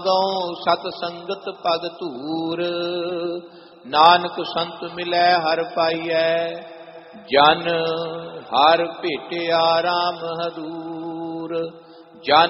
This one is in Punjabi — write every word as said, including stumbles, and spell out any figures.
ਗਉ ਸਤ ਸੰਗਤ ਪਗ ਧੂਰ, ਨਾਨਕ ਸੰਤ ਮਿਲੈ ਹਰ ਪਾਈਐ, ਜਨ ਹਰ ਭੇਟਿਆ ਰਾਮ ਹਦੂਰ। ਜਨ